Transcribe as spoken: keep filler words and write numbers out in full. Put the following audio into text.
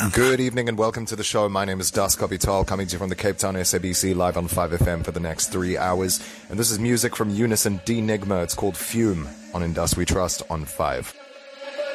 M. Good evening and welcome to the show. My name is Das Kapital, coming to you from the Cape Town S A B C live on five F M for the next three hours. And this is music from Unison D Nigma. It's called Fume on In Dust We Trust on five.